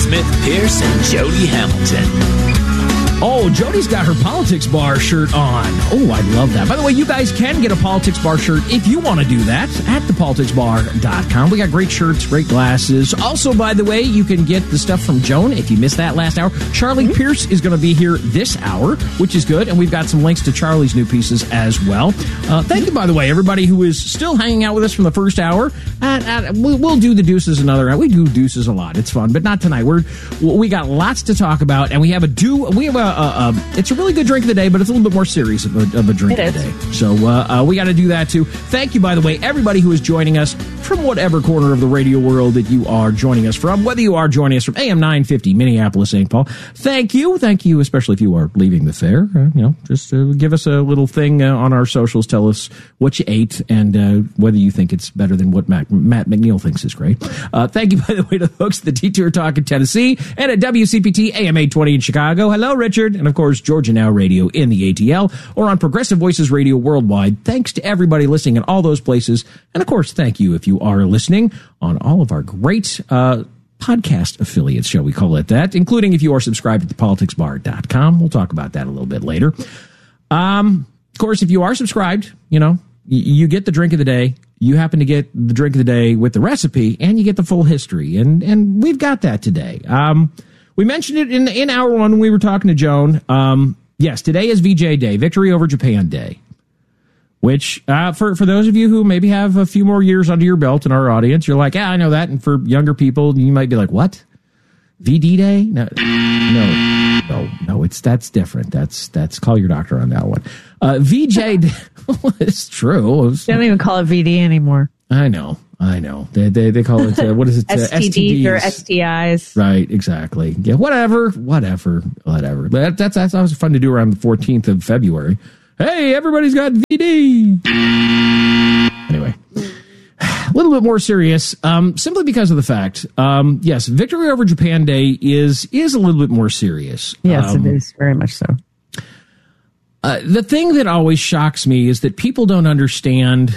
Smith Pierce and Jody Hamilton. Oh, Jody's got her Politics Bar shirt on. Oh, I love that. By the way, you guys can get a Politics Bar shirt if you want to do that at thepoliticsbar.com. We got great shirts, great glasses. Also, by the way, you can get the stuff from Joan if you missed that last hour. Charlie Pierce is going to be here this hour, which is good. And we've got some links to Charlie's new pieces as well. Thank you, by the way, everybody who is still hanging out with us from the first hour. We'll do the Deuces another hour. We do Deuces a lot. It's fun, but not tonight. We got lots to talk about, and we have it's a really good drink of the day, but it's a little bit more serious of a drink of the day. So we got to do that too. Thank you, by the way, everybody who is joining us from whatever corner of the radio world that you are joining us from, whether you are joining us from AM 950 Minneapolis, St. Paul. Thank you, especially if you are leaving the fair. Just give us a little thing on our socials. Tell us what you ate and whether you think it's better than what Matt McNeil thinks is great. Thank you, by the way, to the folks at the Detour Talk in Tennessee and at WCPT AM 820 in Chicago. Hello, Richard. And, of course, Georgia Now Radio in the ATL or on Progressive Voices Radio worldwide. Thanks to everybody listening in all those places. And, of course, thank you if you are listening on all of our great podcast affiliates, shall we call it that, including if you are subscribed at thepoliticsbar.com. We'll talk about that a little bit later. Of course, if you are subscribed, you get the drink of the day. You happen to get the drink of the day with the recipe, and you get the full history. And we've got that today. We mentioned it in hour one when we were talking to Joan. Yes, today is VJ Day, Victory Over Japan Day, which for those of you who maybe have a few more years under your belt in our audience, you're like, yeah, I know that. And for younger people, you might be like, what? VD Day? No, that's different. That's call your doctor on that one. VJ Day. It's true. They don't even call it VD anymore. I know. They call it, what is it? STDs or STIs. Right, exactly. Yeah, whatever. That's always fun to do around the 14th of February. Hey, everybody's got VD. Anyway, a little bit more serious, simply because of the fact, yes, Victory Over Japan Day is a little bit more serious. Yes, it is, very much so. The thing that always shocks me is that people don't understand.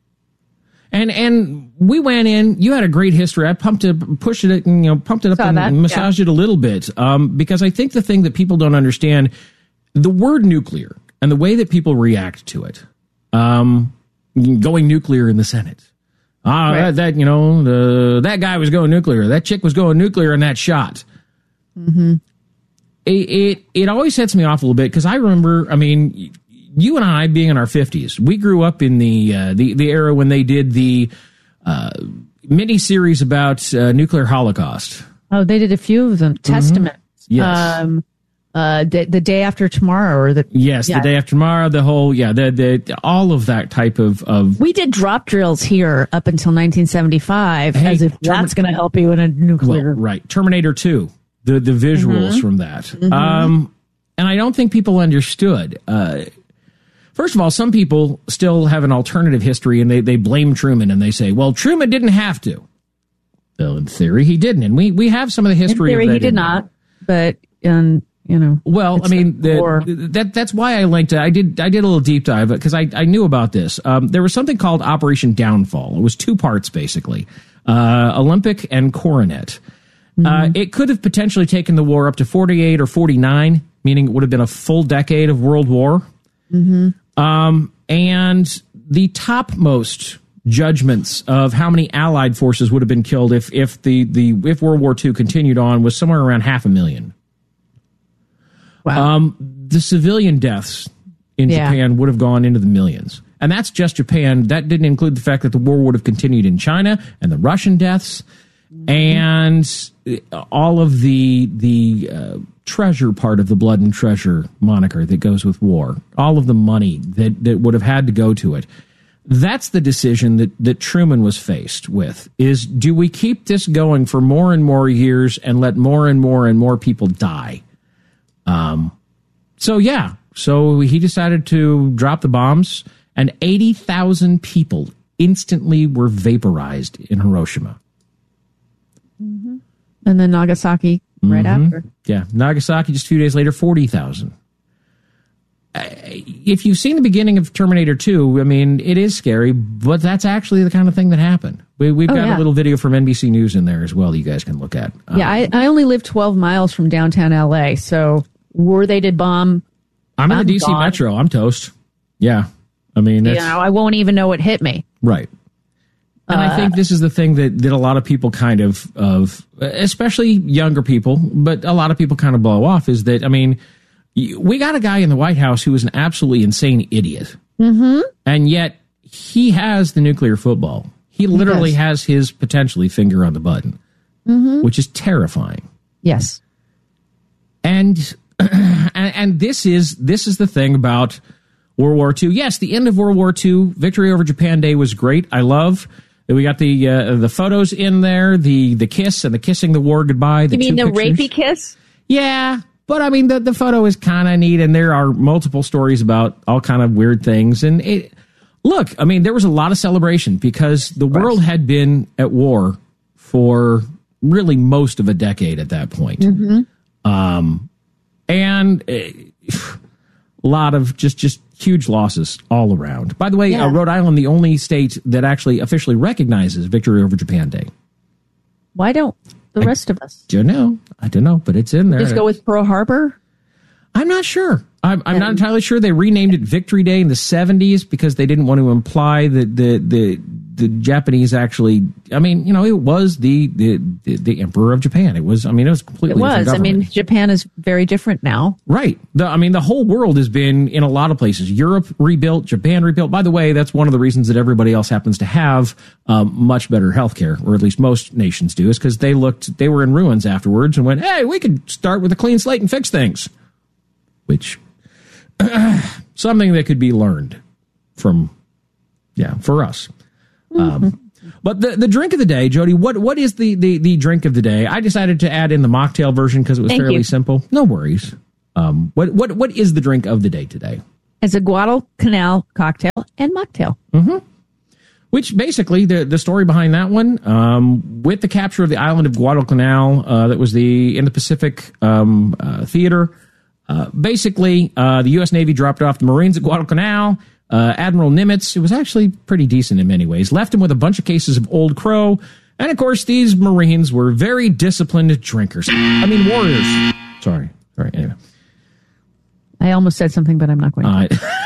And we went in. You had a great history. I pumped it up and massaged it a little bit, because I think the thing that people don't understand, the word nuclear and the way that people react to it, going nuclear in the Senate. Right. That guy was going nuclear. That chick was going nuclear in that shot. Mm-hmm. It always sets me off a little bit because I remember. I mean, you and I being in our 50s, we grew up in the era when they did the mini series about nuclear holocaust. Oh, they did a few of them. Mm-hmm. Testament. Yes. The day after tomorrow, or the day after tomorrow. The whole all of that type of. We did drop drills here up until 1975, as if that's going to help you in a nuclear. Well, right, Terminator 2. The visuals from that, and I don't think people understood. First of all, some people still have an alternative history, and they blame Truman, and they say, "Well, Truman didn't have to." Well, in theory, he didn't, and we have some of the history. In theory, of that he did not, but Well, I mean, that's why I linked it. I did a little deep dive because I knew about this. There was something called Operation Downfall. It was two parts basically, Olympic and Coronet. It could have potentially taken the war up to 48 or 49, meaning it would have been a full decade of World War. Mm-hmm. And the topmost judgments of how many Allied forces would have been killed if World War II continued on was somewhere around 500,000. Wow. The civilian deaths in Japan would have gone into the millions. And that's just Japan. That didn't include the fact that the war would have continued in China and the Russian deaths. And all of the treasure part of the blood and treasure moniker that goes with war, all of the money that would have had to go to it. That's the decision that Truman was faced with, is do we keep this going for more and more years and let more and more and more people die? So he decided to drop the bombs, and 80,000 people instantly were vaporized in Hiroshima. Mm-hmm. And then Nagasaki right after. Yeah, Nagasaki just a few days later, 40,000. If you've seen the beginning of Terminator 2, I mean, it is scary, but that's actually the kind of thing that happened. We've got a little video from NBC News in there as well that you guys can look at. I only live 12 miles from downtown LA, so were they to bomb? I'm in the DC Metro. I'm toast. Yeah. I mean, I won't even know it hit me. Right. And I think this is the thing that a lot of people kind of, especially younger people, but a lot of people kind of blow off is that, I mean, we got a guy in the White House who is an absolutely insane idiot. Mm-hmm. And yet he has the nuclear football. He literally has his potentially finger on the button, which is terrifying. Yes. And this is the thing about World War II. Yes, the end of World War II, victory over Japan Day was great. I love that we got the photos in there, the kiss and the kissing the war goodbye. You mean the rapey kiss? Yeah, but I mean the photo is kind of neat, and there are multiple stories about all kind of weird things. And look, I mean, there was a lot of celebration because the world had been at war for really most of a decade at that point. Mm-hmm. And a lot of just huge losses all around. By the way, Rhode Island, the only state that actually officially recognizes victory over Japan Day. Why don't the rest of us? I don't know, but it's in there. Just go with Pearl Harbor? I'm not sure. I'm not entirely sure. They renamed it Victory Day in the 70s because they didn't want to imply that the Japanese actually. I mean, it was the Emperor of Japan. It was. I mean, it was completely. It was. I mean, Japan is very different now. Right. The whole world has been in a lot of places. Europe rebuilt, Japan rebuilt. By the way, that's one of the reasons that everybody else happens to have much better healthcare, or at least most nations do, is because they were in ruins afterwards and went, hey, we could start with a clean slate and fix things. Which something that could be learned from, for us. But the drink of the day, Jody, what is the drink of the day? I decided to add in the mocktail version because it was fairly simple. No worries. What is the drink of the day today? It's a Guadalcanal cocktail and mocktail. Mm-hmm. Which basically the story behind that one, with the capture of the island of Guadalcanal, that was in the Pacific theater. Basically, the U.S. Navy dropped off the Marines at Guadalcanal. Admiral Nimitz, who was actually pretty decent in many ways, left him with a bunch of cases of Old Crow. And, of course, these Marines were very disciplined drinkers. I mean, warriors. Sorry, anyway. I almost said something, but I'm not going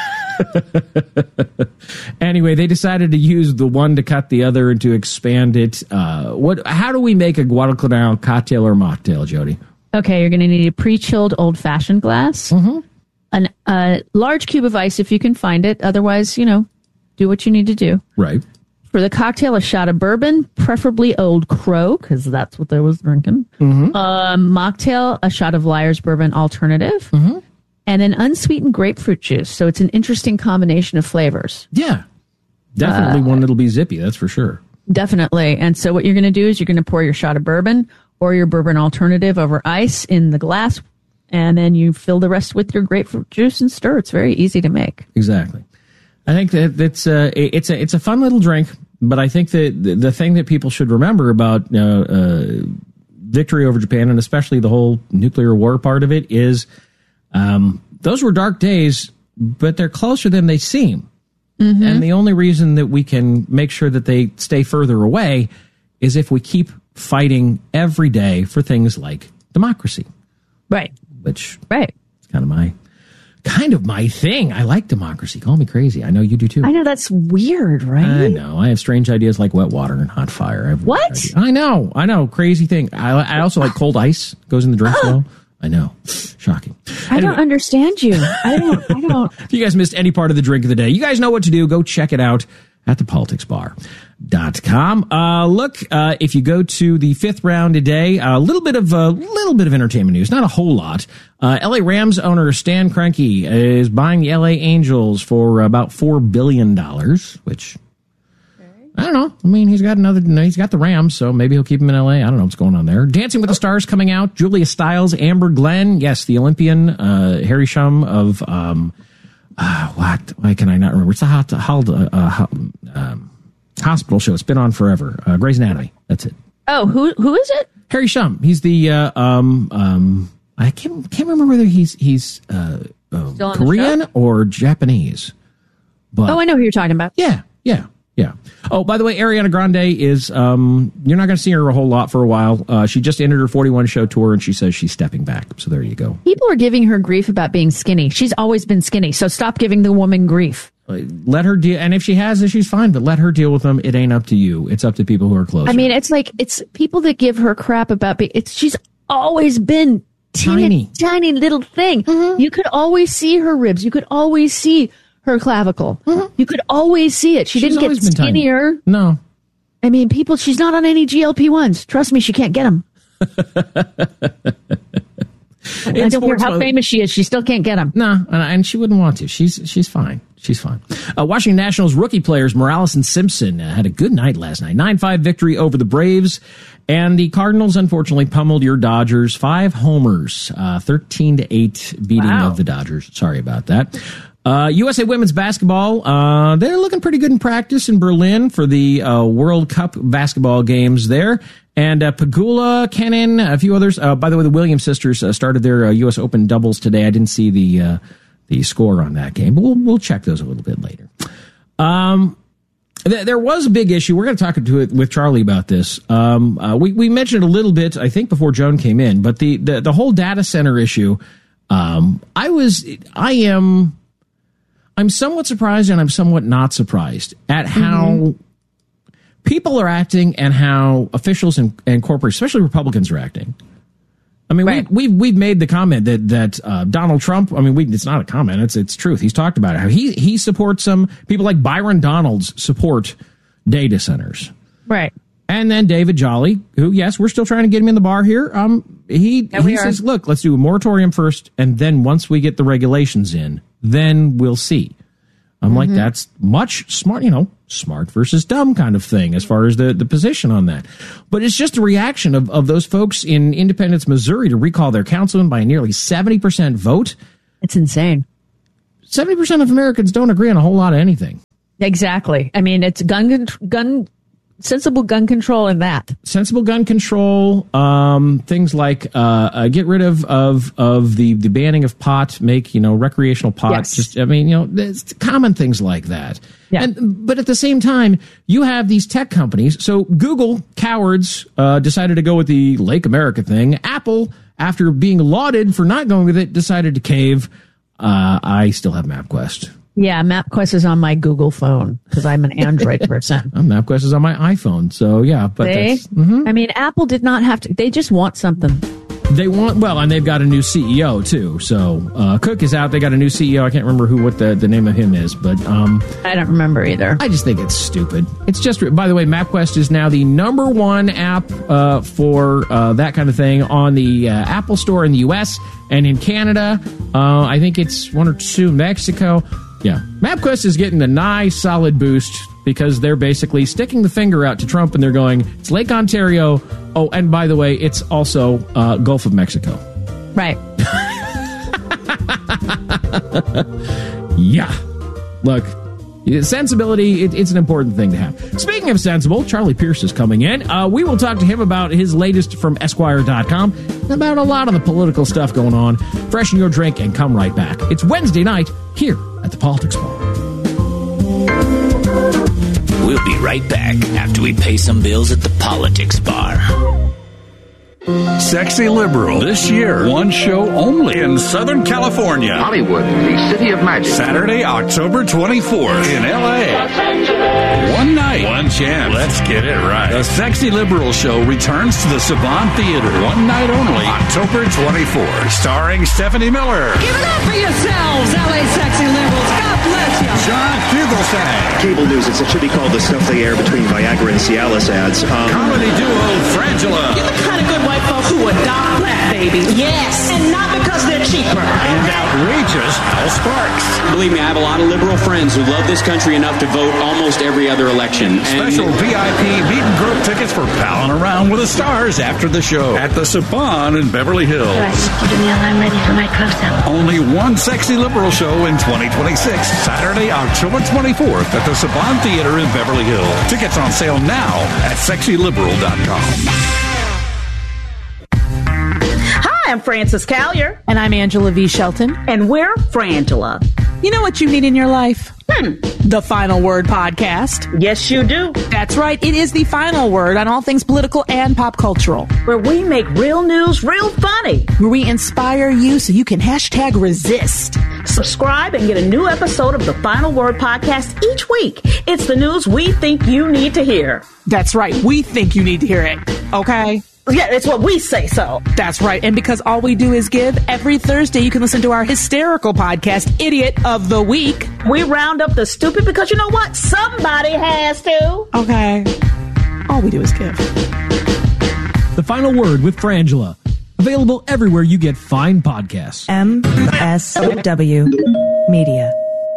to. Anyway, they decided to use the one to cut the other and to expand it. How do we make a Guadalcanal cocktail or mocktail, Jody? Okay, you're going to need a pre-chilled old-fashioned glass, a large cube of ice if you can find it. Otherwise, do what you need to do. Right. For the cocktail, a shot of bourbon, preferably Old Crow, because that's what they was drinking. Mm-hmm. Mocktail, a shot of Lyre's Bourbon Alternative, and an unsweetened grapefruit juice. So it's an interesting combination of flavors. Yeah, definitely one that'll be zippy, that's for sure. Definitely. And so what you're going to do is you're going to pour your shot of bourbon or your bourbon alternative over ice in the glass, and then you fill the rest with your grapefruit juice and stir. It's very easy to make. Exactly. I think that it's a fun little drink, but I think that the thing that people should remember about victory over Japan, and especially the whole nuclear war part of it, is those were dark days, but they're closer than they seem. Mm-hmm. And the only reason that we can make sure that they stay further away is if we keep fighting every day for things like democracy. Right. Which is kind of my thing. I like democracy. Call me crazy. I know you do too. I know, that's weird, right? I know. I have strange ideas like wet water and hot fire. What? I know. Crazy thing. I also like cold ice. Goes in the drink flow. I know. Shocking. I don't understand you. I don't. If you guys missed any part of the drink of the day, you guys know what to do. Go check it out at thepoliticsbar.com. Look, if you go to the fifth round today, a little bit of entertainment news, not a whole lot. LA Rams owner Stan Kroenke is buying the LA Angels for about $4 billion, which I don't know. I mean, he's got the Rams, so maybe he'll keep him in LA. I don't know what's going on there. Dancing with the Stars coming out. Julia Stiles, Amber Glenn. Yes, the Olympian, Harry Shum of, why can I not remember? It's a hospital show. It's been on forever. Grey's Anatomy. That's it. Oh, who is it? Harry Shum. He's the, I can't remember whether he's Korean or Japanese. But I know who you're talking about. Yeah. Yeah. Oh, by the way, Ariana Grande is, you're not going to see her a whole lot for a while. She just ended her 41 show tour and she says she's stepping back. So there you go. People are giving her grief about being skinny. She's always been skinny. So stop giving the woman grief. Let her deal. And if she has issues, fine, but let her deal with them. It ain't up to you. It's up to people who are closer. I mean, it's people that give her crap about she's always been tiny little thing. Mm-hmm. You could always see her ribs. You could always see her clavicle. Mm-hmm. You could always see it. She's didn't get skinnier. Tiny. No. I mean, she's not on any GLP-1s. Trust me, she can't get them. I don't care how famous she is. She still can't get them. No, and she wouldn't want to. She's fine. She's fine. Washington Nationals rookie players Morales and Simpson had a good night last night. 9-5 victory over the Braves. And the Cardinals, unfortunately, pummeled your Dodgers. 5 homers, 13-8 beating of the Dodgers. Sorry about that. USA women's basketball, they're looking pretty good in practice in Berlin for the World Cup basketball games there. And Pegula, Kenin, a few others. By the way, the Williams sisters started their U.S. Open doubles today. I didn't see the score on that game, but we'll check those a little bit later. There was a big issue. We're going to talk with Charlie about this. We mentioned it a little bit, I think, before Joan came in, but the whole data center issue. I'm somewhat surprised and I'm somewhat not surprised at how people are acting and how officials and corporations, especially Republicans, are acting. I mean, right. we've made the comment that Donald Trump. I mean, it's not a comment; it's truth. He's talked about it. How he supports some people like Byron Donalds support data centers, right? And then David Jolly, who, yes, we're still trying to get him in the bar here. He says, look, let's do a moratorium first, and then once we get the regulations in, then we'll see. I'm like, that's much smart, smart versus dumb kind of thing as far as the position on that. But it's just a reaction of those folks in Independence, Missouri to recall their councilman by a nearly 70% vote. It's insane. 70% of Americans don't agree on a whole lot of anything. Exactly. I mean, it's sensible gun control and that. Sensible gun control, things like get rid of the banning of pot, make recreational pot. Yes. Just there's common things like that. Yeah. But at the same time, you have these tech companies. So Google, cowards, decided to go with the Lake America thing. Apple, after being lauded for not going with it, decided to cave. I still have MapQuest. Yeah, MapQuest is on my Google phone because I'm an Android person. MapQuest is on my iPhone, so yeah. But I mean, Apple did not have to. They just want something. They want, and they've got a new CEO too. So Cook is out. They got a new CEO. I can't remember what the name of him is, but I don't remember either. I just think it's stupid. It's just, by the way, MapQuest is now the #1 app for that kind of thing on the Apple Store in the U.S. and in Canada. I think it's 1 or 2 in Mexico. Yeah, MapQuest is getting a nice solid boost because they're basically sticking the finger out to Trump and they're going, it's Lake Ontario. Oh, and by the way, it's also Gulf of Mexico. Right. Yeah. Look, sensibility, it's an important thing to have. Speaking of sensible, Charlie Pierce is coming in. We will talk to him about his latest from Esquire.com, about a lot of the political stuff going on. Freshen your drink and come right back. It's Wednesday night here at the Politics Bar. We'll be right back after we pay some bills at the Politics Bar. Sexy Liberal, this year, one show only in Southern California. Hollywood, the city of magic. Saturday, October 24th in L.A. One night, one chance. Let's get it right. The Sexy Liberal show returns to the Saban Theater. One night only, October 24th. Starring Stephanie Miller. Give it up for yourselves, L.A. Sexy Liberals. God bless you. John Fugelsang. Cable news, it should be called the stuff they air between Viagra and Cialis ads. Comedy duo Frangela. You're the kind of good white folks who adopt black babies. Yes. And not because they're cheaper. And outrageous Al Sparks. Believe me, I have a lot of liberal friends who love this country enough to vote almost every other election. Special VIP meet and group tickets for palling around with the stars after the show at the Saban in Beverly Hills. I'm ready for my close-up. Only one Sexy Liberal show in 2026. Saturday, October 24th at the Saban Theater in Beverly Hills. Tickets on sale now at sexyliberal.com. Hi, I'm Frances Callier. And I'm Angela V. Shelton. And we're Frangela. You know what you need in your life? The Final Word Podcast. Yes, you do. That's right. It is the final word on all things political and pop cultural. Where we make real news real funny. Where we inspire you so you can hashtag resist. Subscribe and get a new episode of the Final Word Podcast each week. It's the news we think you need to hear. That's right. We think you need to hear it. Okay? Yeah, it's what we say so. That's right. And because all we do is give, every Thursday you can listen to our hysterical podcast, Idiot of the Week. We round up the stupid because you know what? Somebody has to. Okay. All we do is give. The Final Word with Frangela. Available everywhere you get fine podcasts. MSW Media.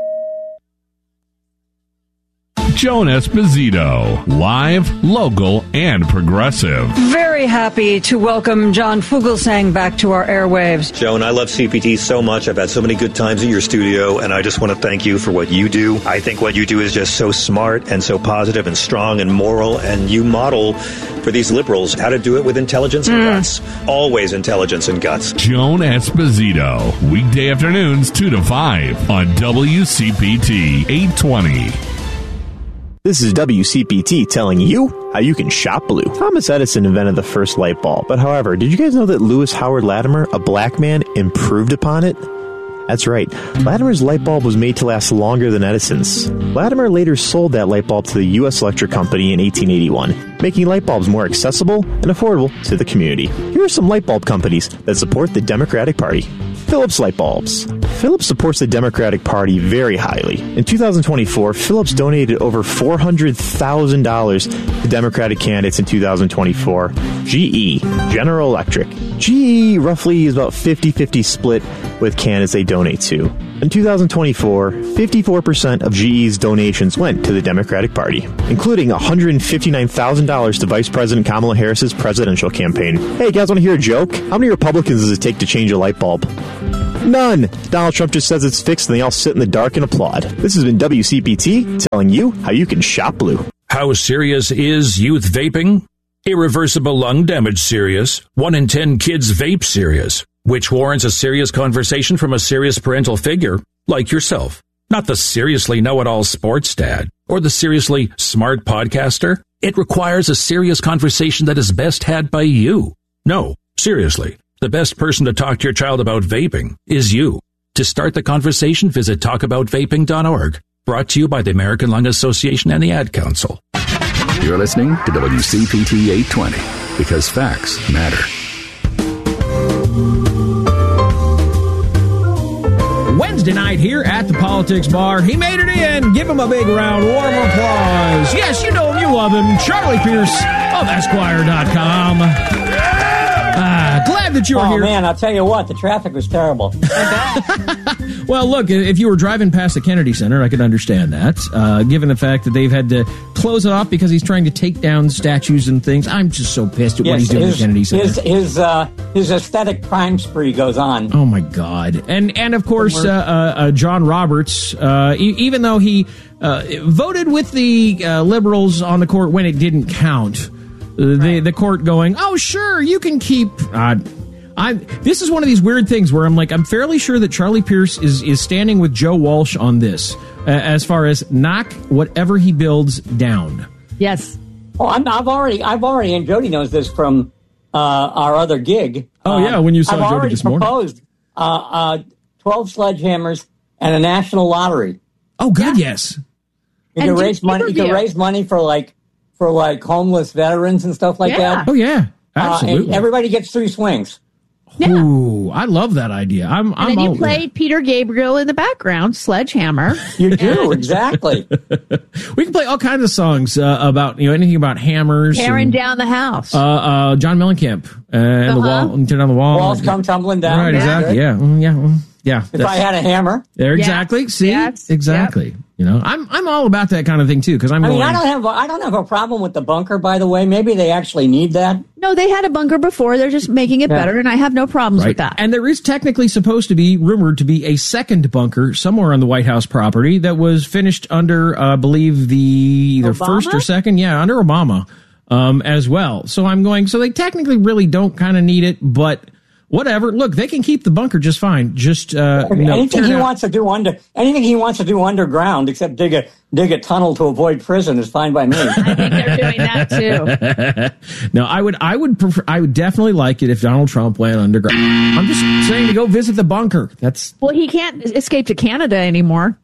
Joan Esposito, live, local, and progressive. Very happy to welcome John Fugelsang back to our airwaves. Joan, I love CPT so much. I've had so many good times at your studio, and I just want to thank you for what you do. I think what you do is just so smart and so positive and strong and moral, and you model for these liberals how to do it with intelligence and guts. Always intelligence and guts. Joan Esposito, weekday afternoons 2 to 5 on WCPT 820. This is WCPT telling you how you can shop blue. Thomas Edison invented the first light bulb, but however, did you guys know that Lewis Howard Latimer, a black man, improved upon it? That's right. Latimer's light bulb was made to last longer than Edison's. Latimer later sold that light bulb to the U.S. Electric Company in 1881, making light bulbs more accessible and affordable to the community. Here are some light bulb companies that support the Democratic Party. Philips Light Bulbs. Philips supports the Democratic Party very highly. In 2024, Philips donated over $400,000 to Democratic candidates in 2024. GE, General Electric. GE roughly is about 50-50 split with candidates they donate to. In 2024, 54% of GE's donations went to the Democratic Party, including $159,000 to Vice President Kamala Harris's presidential campaign. Hey, guys, want to hear a joke? How many Republicans does it take to change a light bulb? None. Donald Trump just says it's fixed and they all sit in the dark and applaud. This has been WCPT telling you how you can shop blue. How serious is youth vaping? Irreversible lung damage serious. 1 in 10 kids vape serious, which warrants a serious conversation from a serious parental figure like yourself. Not the seriously know-it-all sports dad or the seriously smart podcaster. It requires a serious conversation that is best had by you. No, seriously. The best person to talk to your child about vaping is you. To start the conversation, visit talkaboutvaping.org. Brought to you by the American Lung Association and the Ad Council. You're listening to WCPT 820 because facts matter. Wednesday night here at the Politics Bar. He made it in. Give him a big round, warm applause. Yes, you know him, you love him. Charlie Pierce of Esquire.com. Glad that you're here. Oh, man, I'll tell you what, the traffic was terrible. Well, look, if you were driving past the Kennedy Center, I could understand that, given the fact that they've had to close it off because he's trying to take down statues and things. I'm just so pissed at what he's doing at the Kennedy Center. His aesthetic crime spree goes on. Oh, my God. And of course, John Roberts, even though he voted with the liberals on the court when it didn't count, the court going, oh, sure, you can keep... This is one of these weird things where I'm like, I'm fairly sure that Charlie Pierce is standing with Joe Walsh on this, as far as knock whatever he builds down. Yes. Oh, I've already, and Jody knows this from our other gig. Oh, yeah, when you saw Jody this morning. I've already proposed 12 sledgehammers and a national lottery. Oh, good, yes. You can raise money. You can raise money for homeless veterans and stuff like that. Oh, yeah. Absolutely. And everybody gets 3 swings. Yeah. Ooh, I love that idea. And then you played Peter Gabriel in the background, Sledgehammer. You do, exactly. We can play all kinds of songs about anything about hammers, tearing down the house. John Mellencamp and the wall, and tear down the wall. Walls come tumbling down. Right, exactly. Yeah. If I had a hammer, there, exactly. Yeah. See, yes. Exactly. Yep. I'm all about that kind of thing too because I don't have a problem with the bunker. By the way, maybe they actually need that. No, they had a bunker before. They're just making it better, and I have no problems with that. And there is technically supposed to be rumored to be a second bunker somewhere on the White House property that was finished under, I believe, the either first or second, under Obama, as well. So I'm going. So they technically really don't kind of need it, but whatever. Look, they can keep the bunker just fine. Just anything he wants to do underground, except dig a tunnel to avoid prison, is fine by me. I think they're doing that too. No, I would definitely like it if Donald Trump went underground. I'm just saying to go visit the bunker. Well, he can't escape to Canada anymore.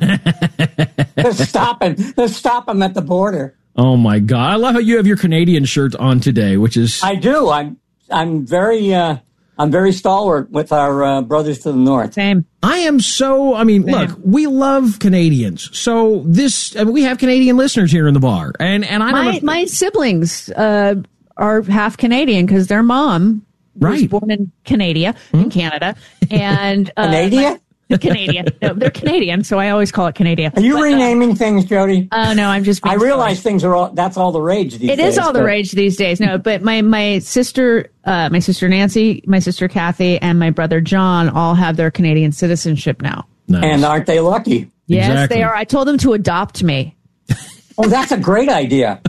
Let's stop him at the border. Oh my God! I love how you have your Canadian shirt on today, which is I do. I'm very stalwart with our brothers to the north. Same. I am so. I mean, look, we love Canadians. So we have Canadian listeners here in the bar, and I don't know. My siblings are half Canadian because their mom was born in Canada, and Canada. Canadian. No, they're Canadian, so I always call it Canada. Are you renaming things, Jody? Oh, no, I'm just... I realize that's all the rage these days. It is all the rage these days. No, but my sister Nancy, my sister Kathy, and my brother John all have their Canadian citizenship now. Nice. And aren't they lucky? Yes, exactly. They are. I told them to adopt me. Oh, that's a great idea.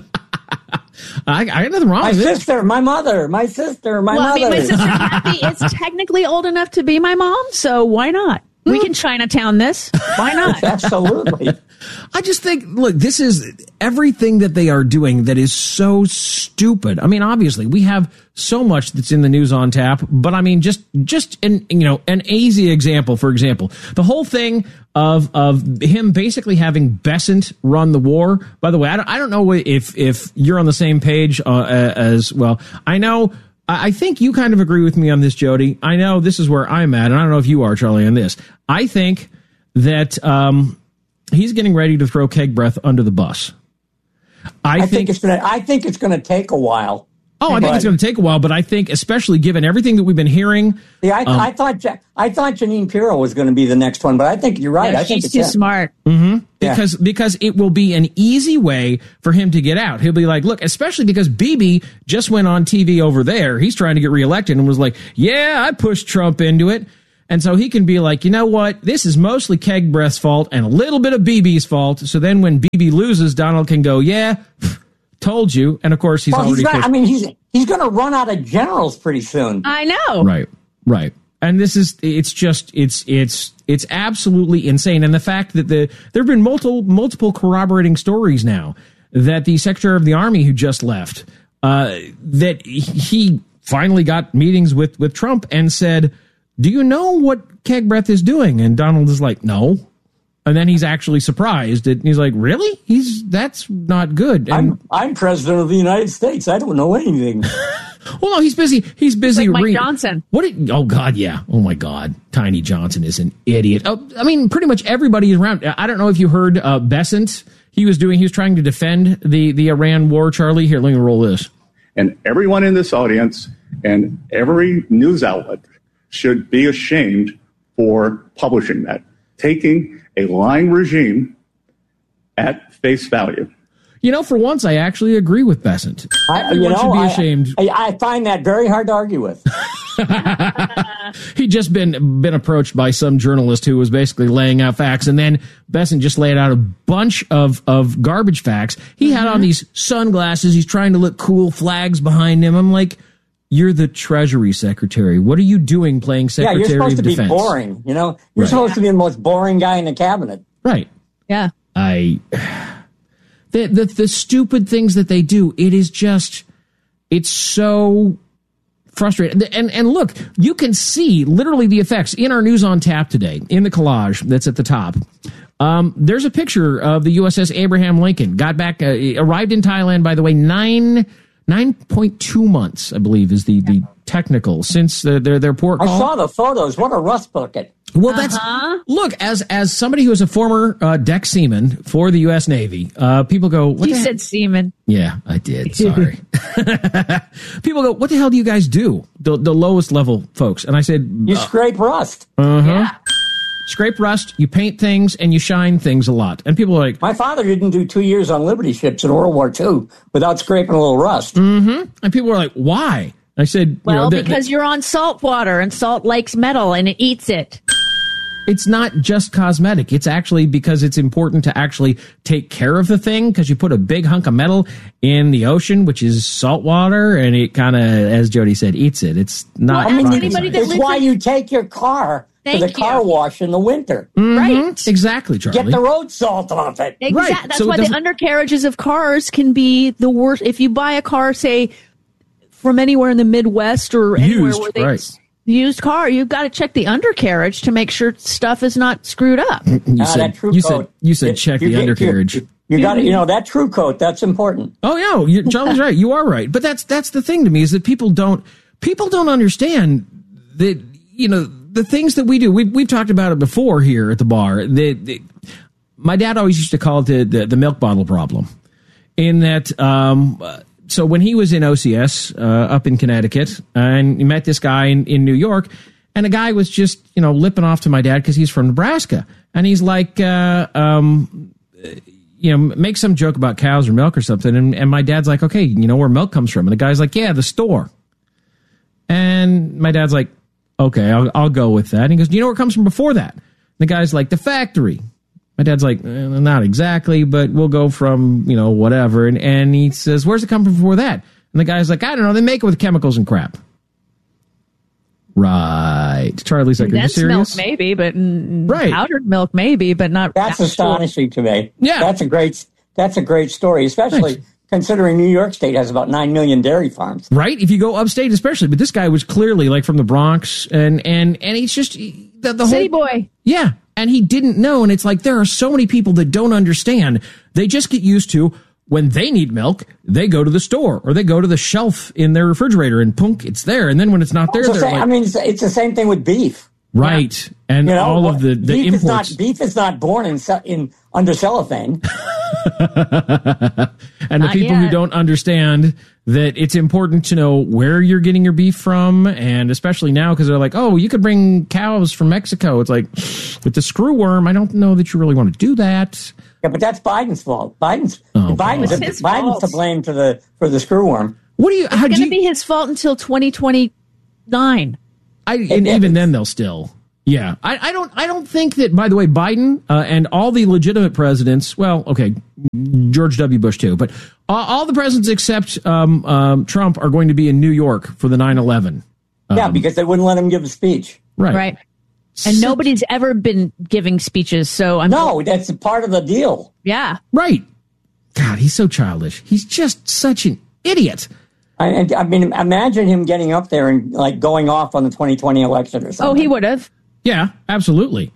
I got nothing wrong with it. My sister, my mother. I mean, my sister Kathy is technically old enough to be my mom, so why not? We can Chinatown this. Why not? Absolutely. I just think, look, this is everything that they are doing that is so stupid. I mean, obviously, we have so much that's in the news on tap, but I mean, just an easy example. For example, the whole thing of him basically having Bessent run the war. By the way, I don't know if you're on the same page as well. I think you kind of agree with me on this, Jody. I know this is where I'm at, and I don't know if you are, Charlie, on this. I think that he's getting ready to throw Keg Breath under the bus. I think it's going to take a while. Oh, I think it's going to take a while, but I think, especially given everything that we've been hearing. Yeah, I thought Jeanine Pirro was going to be the next one, but I think you're right. Yeah, I think she's too smart. Mm-hmm. Because it will be an easy way for him to get out. He'll be like, look, especially because Bibi just went on TV over there. He's trying to get reelected and was like, yeah, I pushed Trump into it. And so he can be like, you know what? This is mostly Keg Breath's fault and a little bit of Bibi's fault. So then when Bibi loses, Donald can go, yeah, told you. And of course, he's going to run out of generals pretty soon. I know. Right. And it's absolutely insane. And the fact that there have been multiple corroborating stories now that the Secretary of the Army who just left, that he finally got meetings with Trump and said, do you know what Keg Breath is doing? And Donald is like, no. And then he's actually surprised. And he's like, really? That's not good. And I'm president of the United States. I don't know anything. Well, no, he's busy. He's busy. Like Mike Johnson. Oh, God, yeah. Oh, my God. Tiny Johnson is an idiot. Oh, I mean, pretty much everybody is around. I don't know if you heard Bessent. He was trying to defend the Iran war, Charlie. Here, let me roll this. And everyone in this audience and every news outlet should be ashamed for publishing that, taking a lying regime at face value. You know, for once, I actually agree with Bessent. Everyone should be ashamed. I find that very hard to argue with. He'd just been approached by some journalist who was basically laying out facts, and then Bessent just laid out a bunch of garbage facts. He had on these sunglasses. He's trying to look cool, flags behind him. I'm like, you're the Treasury Secretary. What are you doing playing Secretary of Defense? You're supposed to be boring. You know, you're supposed to be the most boring guy in the cabinet. Right. Yeah. The stupid things that they do, it's so frustrating. And look, you can see literally the effects in our News on Tap today, in the collage that's at the top. There's a picture of the USS Abraham Lincoln. Got back, arrived in Thailand, by the way, 9.2 months, I believe, is the technical since their port call. I saw the photos. What a rust bucket. Well, look, as somebody who is a former deck seaman for the U.S. Navy, people go, You said seaman. Yeah, I did. Sorry. People go, what the hell do you guys do? The lowest level folks. And I said, you scrape rust. Yeah. Scrape rust, you paint things, and you shine things a lot. And people are like... My father didn't do 2 years on Liberty ships in World War II without scraping a little rust. Mm-hmm. And people were like, why? I said... Well, because you're on salt water, and salt likes metal, and it eats it. It's not just cosmetic. It's actually because it's important to actually take care of the thing, because you put a big hunk of metal in the ocean, which is salt water, and it kind of, as Jody said, eats it. It's not. Well, it's why you take your car to the car wash in the winter. Right. Exactly, Charlie. Get the road salt off it. Exactly. Right. That's So why it the doesn't- undercarriages of cars can be the worst. If you buy a car, say, from anywhere in the Midwest or anywhere Used, where they right. used car, you've got to check the undercarriage to make sure stuff is not screwed up. You said check the undercarriage. You got to, that true coat. That's important. Oh yeah, Charlie's right. You are right. But that's the thing to me, is that people don't understand that, the things that we do. We've talked about it before here at the bar. My dad always used to call it the milk bottle problem. In that, so when he was in OCS up in Connecticut, and he met this guy in New York, and the guy was just lipping off to my dad because he's from Nebraska, and he's like, make some joke about cows or milk or something, and my dad's like, okay, where milk comes from, and the guy's like, yeah, the store, and my dad's like, okay, I'll go with that. And he goes, do you know where it comes from before that? And the guy's like, the factory. My dad's like, not exactly, but we'll go from, whatever. And he says, where's it come from before that? And the guy's like, I don't know. They make it with chemicals and crap. Right. Charlie's like, are you serious? Milk, maybe, but right. Powdered milk, maybe, but not. That's astonishing to me. Yeah. That's a great story, especially considering New York State has about 9 million dairy farms. Right. If you go upstate, especially. But this guy was clearly like from the Bronx, and he's just the whole city boy. Yeah. And he didn't know. And it's like, there are so many people that don't understand. They just get used to, when they need milk, they go to the store or they go to the shelf in their refrigerator and punk, it's there. And then when it's not there, they're like, it's the same thing with beef. Right. Yeah. And all of the beef imports. Beef is not born in under cellophane. And the people who don't understand that it's important to know where you're getting your beef from, and especially now because they're like, oh, you could bring cows from Mexico. It's like, with the screw worm, I don't know that you really want to do that. Yeah, but that's Biden's fault. Biden's to blame for the screw worm. It's going to be his fault until 2029. Even then, they'll still. Yeah, I don't think that. By the way, Biden and all the legitimate presidents. Well, okay, George W. Bush too, but all the presidents except Trump are going to be in New York for the 9/11. Yeah, because they wouldn't let him give a speech. Right. And nobody's ever been giving speeches, so that's part of the deal. Yeah. Right. God, he's so childish. He's just such an idiot. I mean, imagine him getting up there and like going off on the 2020 election or something. Oh, he would have. Yeah, absolutely.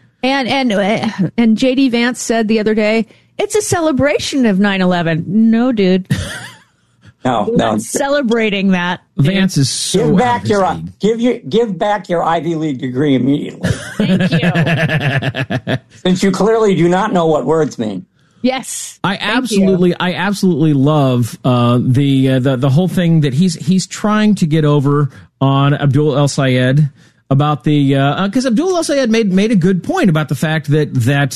And J.D. Vance said the other day, it's a celebration of 9/11. No, dude. No. Not celebrating that. Vance is so give back your Ivy League degree immediately. Thank you. Since you clearly do not know what words mean. Yes. I absolutely love the whole thing that he's trying to get over on Abdul El Sayed about because Abdul El Sayed made a good point about the fact that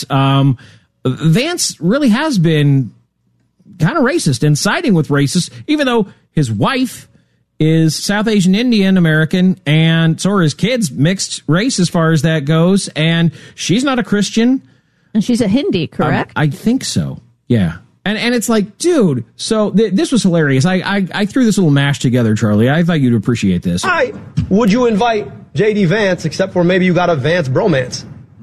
Vance really has been kind of racist and siding with racists, even though his wife is South Asian Indian American, and so are his kids, mixed race as far as that goes, and she's not a Christian. And she's a Hindi, correct? I think so. Yeah. And it's like, dude, so this was hilarious. I threw this little mash together, Charlie. I thought you'd appreciate this. Why would you invite J.D. Vance, except for maybe you got a Vance bromance?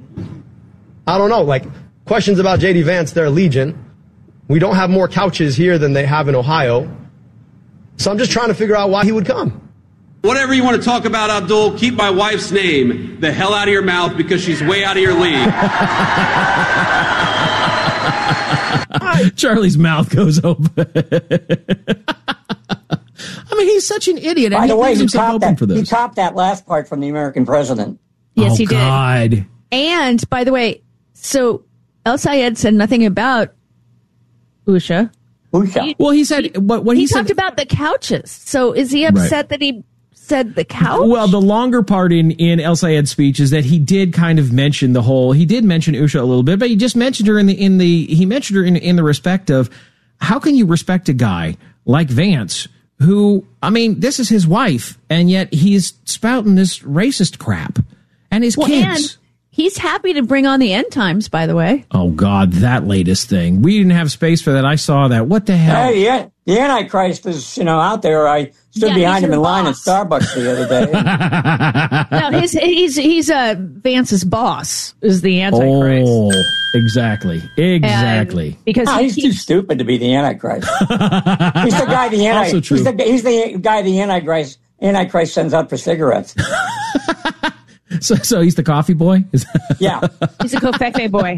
I don't know. Like, questions about J.D. Vance, they're legion. We don't have more couches here than they have in Ohio. So I'm just trying to figure out why he would come. Whatever you want to talk about, Abdul, keep my wife's name the hell out of your mouth because she's way out of your league. Charlie's mouth goes open. I mean, he's such an idiot. By the way, he topped he topped that last part from the American president. Yes, he did. God. And, by the way, so El Sayed said nothing about Usha. Well, he said what he said. He talked about the couches. So is he upset that he said the couch? Well, the longer part in El Sayed's speech is that he did kind of mention he did mention Usha a little bit, but he just mentioned her in the respect of, how can you respect a guy like Vance who, I mean, this is his wife, and yet he's spouting this racist crap, and his kids. And He's happy to bring on the end times, by the way. Oh, God, that latest thing. We didn't have space for that. I saw that. What the hell? Hey, yeah, the Antichrist is, out there. I stood behind him in line at Starbucks the other day. No, he's Vance's boss is the Antichrist. Oh, exactly. Because he's too stupid to be the Antichrist. He's the guy the Antichrist. Also true. He's the guy the Antichrist sends out for cigarettes. So he's the coffee boy? Yeah. He's a Covfefe boy.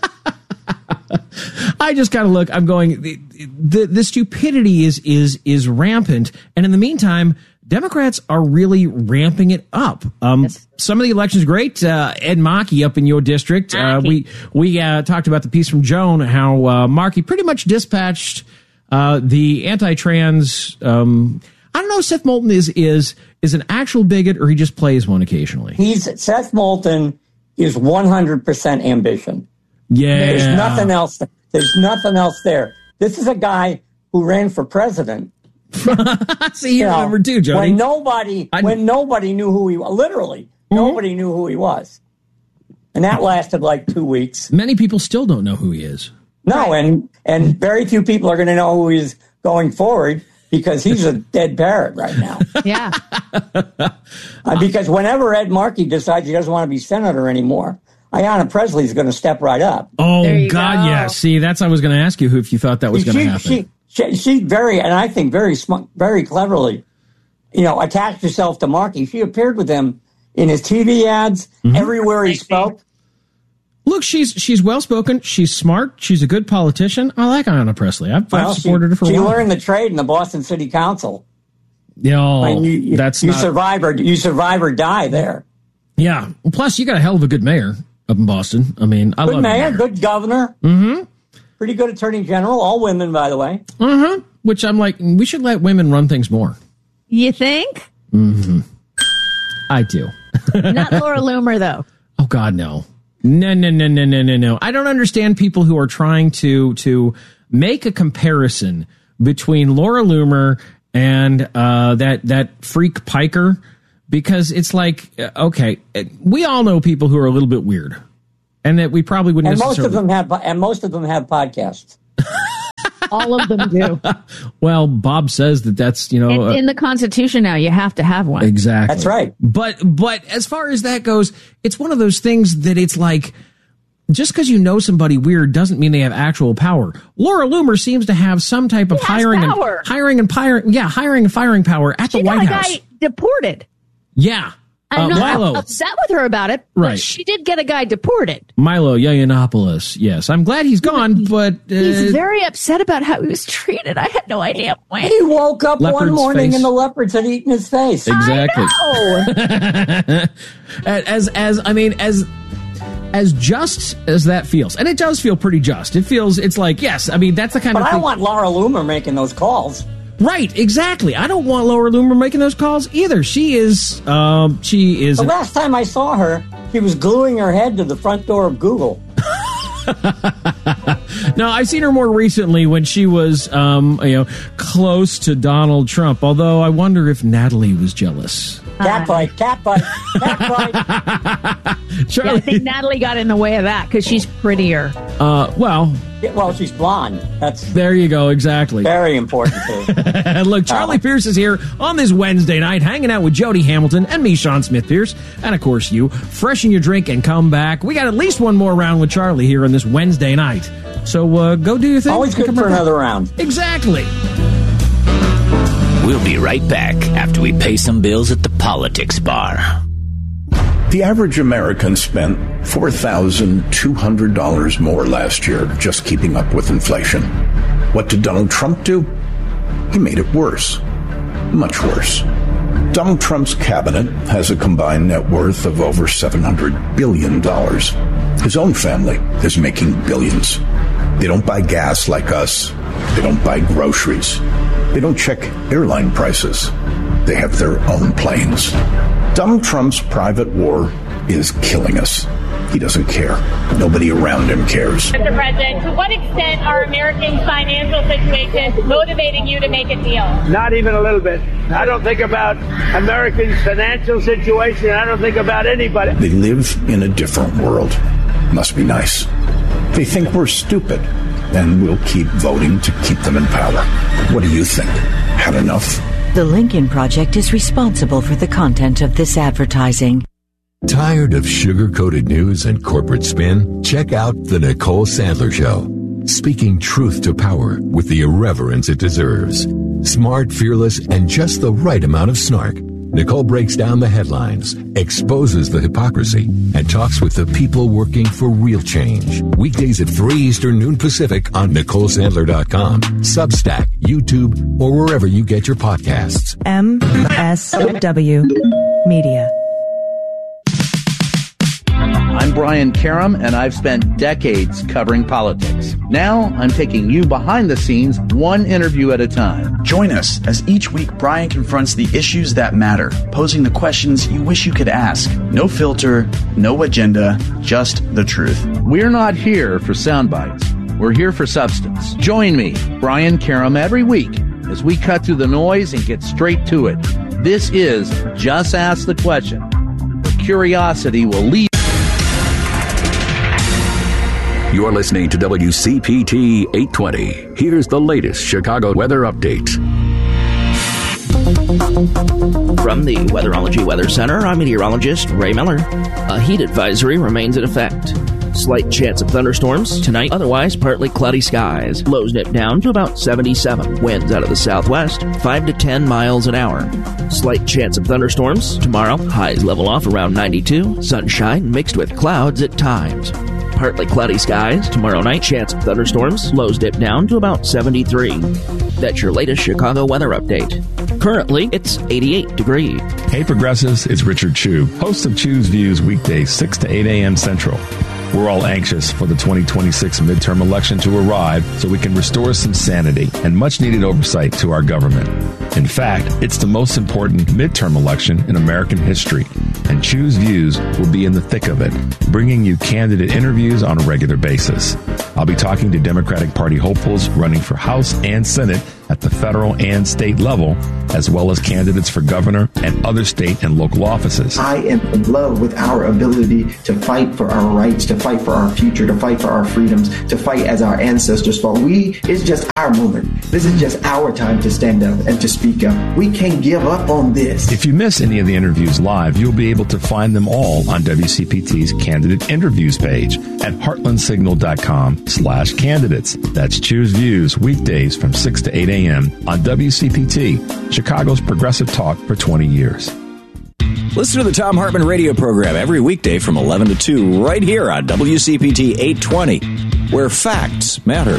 I just gotta look. I'm going, the stupidity is rampant. And in the meantime, Democrats are really ramping it up. Yes. Some of the elections great. Ed Markey up in your district. We talked about the piece from Joan, how Markey pretty much dispatched the anti-trans. I don't know if Seth Moulton is an actual bigot or he just plays one occasionally. Seth Moulton is 100% ambition. Yeah. There's nothing else. There's nothing else there. This is a guy who ran for president. See, you remember too, Jody. When nobody knew who he was. Literally, nobody knew who he was. And that lasted like 2 weeks. Many people still don't know who he is. No, and very few people are going to know who he is going forward. Because he's a dead parrot right now. Yeah. Because whenever Ed Markey decides he doesn't want to be senator anymore, Ayanna Presley's going to step right up. Oh, God, yeah. See, that's I was going to ask you if you thought that was going to happen. She very, and I think very smart, very cleverly, attached herself to Markey. She appeared with him in his TV ads, everywhere he spoke. Look, she's well-spoken. She's smart. She's a good politician. I like Ayanna Presley. I've supported her for a while. She learned the trade in the Boston City Council. You survive or die there. Yeah. Well, plus, you got a hell of a good mayor up in Boston. I mean, I love good mayor, good governor. Mm-hmm. Pretty good attorney general. All women, by the way. Mm-hmm. Which I'm like, we should let women run things more. You think? Mm-hmm. I do. Not Laura Loomer, though. Oh, God, no. No. I don't understand people who are trying to make a comparison between Laura Loomer and that freak Piker, because it's like, okay, we all know people who are a little bit weird, and that we probably wouldn't. And most of them have podcasts. All of them do. Well, Bob says that's in the Constitution now you have to have one. Exactly. That's right. But as far as that goes, it's one of those things that it's like, just because you know somebody weird doesn't mean they have actual power. Laura Loomer seems to have some type of hiring and firing power at the White House. She got a guy deported. Yeah. I'm not Milo. upset with her about it, but she did get a guy deported. Milo Yiannopoulos, yes. I'm glad he's gone, but... he's very upset about how he was treated. I had no idea why. He woke up one morning and the leopards had eaten his face. Exactly. I know. As just as that feels, and it does feel pretty just. It's like, yes, I mean, that's the kind of thing... But I don't want Laura Loomer making those calls. Right, exactly. I don't want Laura Loomer making those calls either. She is. The last time I saw her, she was gluing her head to the front door of Google. No, I've seen her more recently when she was, close to Donald Trump. Although I wonder if Natalie was jealous. Cat fight. Charlie. Yeah, I think Natalie got in the way of that because she's prettier. Well, she's blonde. There you go. Exactly. Very important too. Look, Charlie Pierce is here on this Wednesday night, hanging out with Jody Hamilton and me, Sean Smith Pierce, and of course you. Freshen your drink and come back. We got at least one more round with Charlie here on this Wednesday night. So go do your thing. Always good for another round. Exactly. We'll be right back after we pay some bills at the Politics Bar. The average American spent $4,200 more last year just keeping up with inflation. What did Donald Trump do? He made it worse. Much worse. Donald Trump's cabinet has a combined net worth of over $700 billion. His own family is making billions. They don't buy gas like us. They don't buy groceries. They don't check airline prices. They have their own planes. Donald Trump's private war is killing us. He doesn't care. Nobody around him cares. Mr. President, to what extent are Americans' financial situations motivating you to make a deal? Not even a little bit. I don't think about Americans' financial situation. I don't think about anybody. They live in a different world. Must be nice. They think we're stupid, and we'll keep voting to keep them in power. What do you think? Had enough? The Lincoln Project is responsible for the content of this advertising. Tired of sugar-coated news and corporate spin? Check out The Nicole Sandler Show. Speaking truth to power with the irreverence it deserves. Smart, fearless, and just the right amount of snark. Nicole breaks down the headlines, exposes the hypocrisy, and talks with the people working for real change. Weekdays at 3 Eastern, noon Pacific on NicoleSandler.com, Substack, YouTube, or wherever you get your podcasts. MSW Media. I'm Brian Karam, and I've spent decades covering politics. Now, I'm taking you behind the scenes, one interview at a time. Join us as each week Brian confronts the issues that matter, posing the questions you wish you could ask. No filter, no agenda, just the truth. We're not here for sound bites. We're here for substance. Join me, Brian Karam, every week as we cut through the noise and get straight to it. This is Just Ask the Question, where curiosity will lead. You're listening to WCPT 820. Here's the latest Chicago weather update. From the Weatherology Weather Center, I'm meteorologist Ray Miller. A heat advisory remains in effect. Slight chance of thunderstorms tonight, otherwise partly cloudy skies. Lows nip down to about 77. Winds out of the southwest, 5 to 10 miles an hour. Slight chance of thunderstorms tomorrow. Highs level off around 92. Sunshine mixed with clouds at times. Partly cloudy skies tomorrow night. Chance of thunderstorms. Lows dip down to about 73. That's your latest Chicago weather update. Currently, it's 88 degrees. Hey Progressives, it's Richard Chu, host of Chu's Views weekdays 6 to 8 a.m. Central. We're all anxious for the 2026 midterm election to arrive so we can restore some sanity and much-needed oversight to our government. In fact, it's the most important midterm election in American history, and Chu's Views will be in the thick of it, bringing you candidate interviews on a regular basis. I'll be talking to Democratic Party hopefuls running for House and Senate at the federal and state level, as well as candidates for governor and other state and local offices. I am in love with our ability to fight for our rights, to fight for our future, to fight for our freedoms, to fight as our ancestors fought. It's just our moment. This is just our time to stand up and to speak up. We can't give up on this. If you miss any of the interviews live, you'll be able to find them all on WCPT's candidate interviews page at heartlandsignal.com/candidates. That's Choose Views weekdays from 6 to 8 a.m. on WCPT, Chicago's progressive talk for 20 years. Listen to the Thom Hartmann radio program every weekday from 11 to 2 right here on WCPT 820, where facts matter.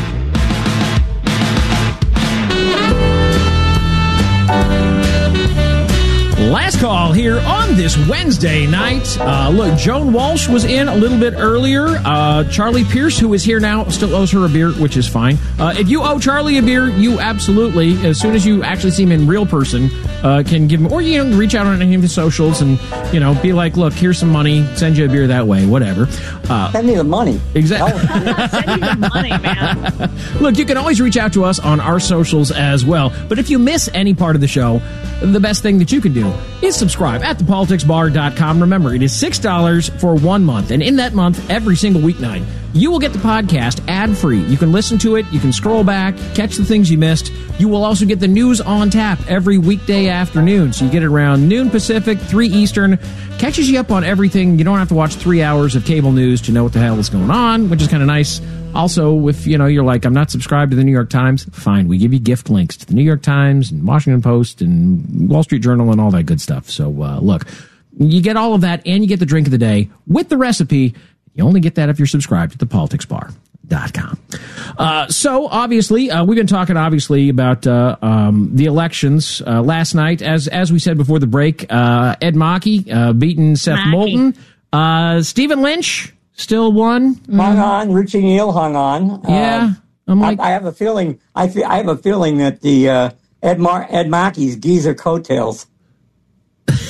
Last call here on this Wednesday night. Look, Joan Walsh was in a little bit earlier. Charlie Pierce, who is here now, still owes her a beer, which is fine. If you owe Charlie a beer, you absolutely, as soon as you actually see him in real person, can give him, or reach out on any of his socials and be like, look, here's some money, send you a beer that way, whatever. Send me the money. Exactly. Send me the money, man. Look, you can always reach out to us on our socials as well. But if you miss any part of the show, the best thing that you can do is subscribe at thepoliticsbar.com. Remember, it is $6 for 1 month. And in that month, every single weeknight, you will get the podcast ad-free. You can listen to it. You can scroll back, catch the things you missed. You will also get the news on tap every weekday afternoon. So you get it around noon Pacific, 3 Eastern. Catches you up on everything. You don't have to watch 3 hours of cable news to know what the hell is going on, which is kind of nice. Also, if you're like, I'm not subscribed to the New York Times, fine. We give you gift links to the New York Times and Washington Post and Wall Street Journal and all that good stuff. So, look, you get all of that and you get the drink of the day with the recipe. You only get that if you're subscribed to thepoliticsbar.com. So, obviously, we've been talking, about the elections last night. As we said before the break, Ed Markey beating Seth Moulton. Stephen Lynch still won. Hung on. Richie Neal hung on. Yeah. I have a feeling. I have a feeling that the Ed Markey's geezer coattails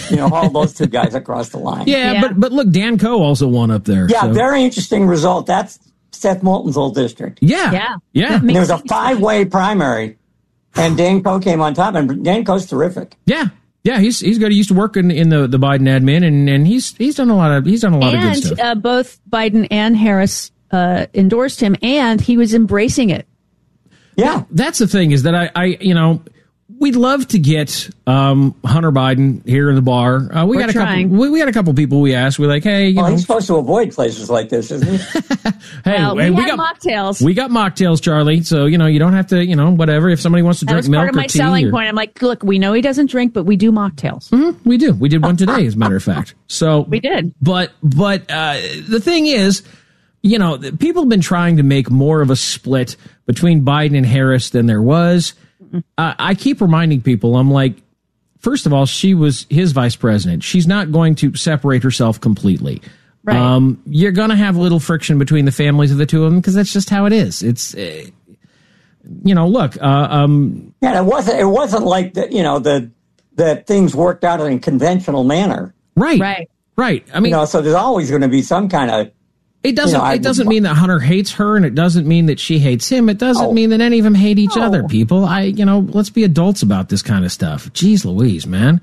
haul those two guys across the line. Yeah. But look, Dan Coe also won up there. Yeah, so. Very interesting result. That's Seth Moulton's old district. Yeah. And there was a 5-way primary, and Dan Coe came on top, and Dan Coe's terrific. Yeah, he's good. He used to work in the Biden admin, and he's done a lot of good stuff. And both Biden and Harris endorsed him, and he was embracing it. Yeah, that's the thing, is that I we'd love to get Hunter Biden here in the bar. We got a couple people we asked. We're like, hey, he's supposed to avoid places like this, isn't he? we got mocktails. We got mocktails, Charlie. So you don't have to, whatever. If somebody wants to drink milk or tea, part of my selling point. I'm like, look, we know he doesn't drink, but we do mocktails. Mm-hmm, we do. We did one today, as a matter of fact. So we did. But the thing is, people have been trying to make more of a split between Biden and Harris than there was. I keep reminding people, I'm like, first of all, she was his vice president. She's not going to separate herself completely. Right. You're going to have a little friction between the families of the two of them because that's just how it is. It's, look. Yeah, it wasn't like that things worked out in a conventional manner. Right. I mean, so there's always going to be some kind of. It doesn't mean that Hunter hates her, and it doesn't mean that she hates him. It doesn't mean that any of them hate each other, people. Let's be adults about this kind of stuff. Jeez Louise, man.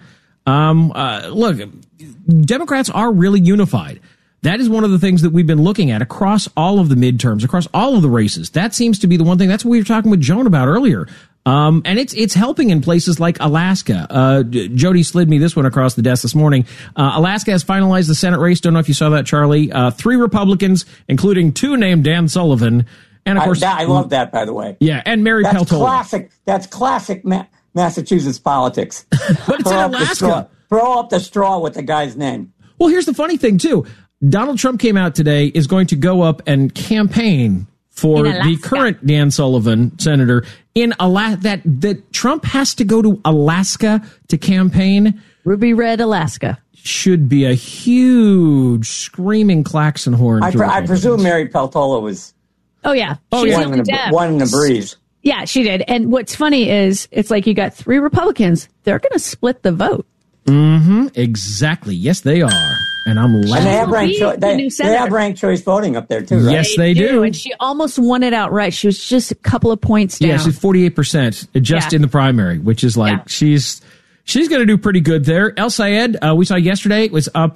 Look, Democrats are really unified. That is one of the things that we've been looking at across all of the midterms, across all of the races. That seems to be the one thing. That's what we were talking with Joan about earlier. And it's helping in places like Alaska. Jody slid me this one across the desk this morning. Alaska has finalized the Senate race. Don't know if you saw that, Charlie. 3 Republicans, including 2 named Dan Sullivan. And of course, I love that, by the way. Yeah. And Mary Peltola. That's classic Massachusetts politics. But it's in Alaska. Throw up the straw with the guy's name. Well, here's the funny thing too. Donald Trump came out today, is going to go up and campaign for the current Dan Sullivan senator in Alaska. That Trump has to go to Alaska to campaign. Ruby Red, Alaska. Should be a huge screaming klaxon horn. I presume Mary Peltola was. Oh, yeah. One in the breeze. Yeah, she did. And what's funny is it's like you got 3 Republicans. They're going to split the vote. Mm-hmm. Exactly. Yes, they are. And I'm laughing. And they have ranked choice voting up there, too, right? Yes, they do. And she almost won it outright. She was just a couple of points down. Yeah, she's 48% just in the primary, which is like she's going to do pretty good there. El Sayed, we saw yesterday, was up